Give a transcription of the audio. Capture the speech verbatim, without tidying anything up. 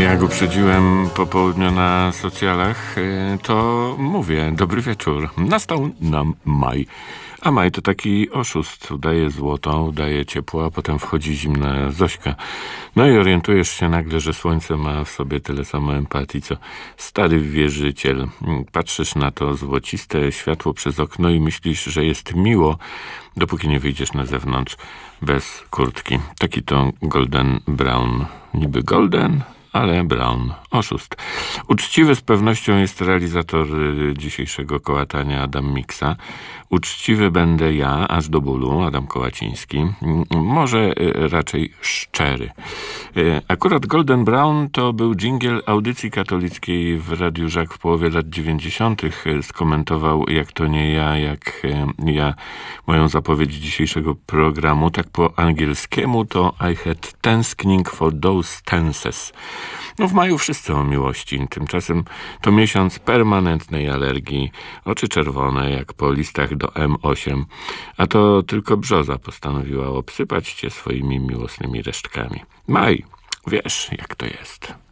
Jak uprzedziłem po południu na socjalach, to mówię, dobry wieczór. Nastał nam maj. A maj to taki oszust. Udaje złoto, udaje ciepło, a potem wchodzi zimna Zośka. No i orientujesz się nagle, że słońce ma w sobie tyle samo empatii, co stary wierzyciel. Patrzysz na to złociste światło przez okno i myślisz, że jest miło, dopóki nie wyjdziesz na zewnątrz bez kurtki. Taki to Golden Brown. Niby golden, ale Brown. Oszust. Uczciwy z pewnością jest realizator dzisiejszego kołatania Adam Miksa. Uczciwy będę ja, aż do bólu, Adam Kołaciński. Może raczej szczery. Akurat Golden Brown to był dżingiel audycji katolickiej w Radiu Żak w połowie lat dziewięćdziesiątych. Skomentował, jak to nie ja, jak ja, moją zapowiedź dzisiejszego programu. Tak po angielskiemu to I had thanksgiving for those tenses. No w maju wszyscy o miłości. Tymczasem to miesiąc permanentnej alergii. Oczy czerwone, jak po listach do M osiem. A to tylko brzoza postanowiła obsypać cię swoimi miłosnymi resztkami. Maj, wiesz jak to jest.